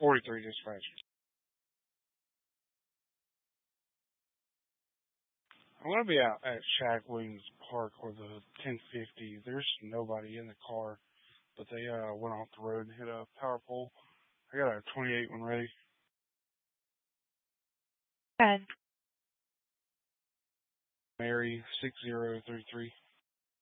43 dispatch. I'm going to be out at Shaq Williams Park with a 1050. There's nobody in the car, but they went off the road and hit a power pole. I got a 28 one ready. And Mary 6033.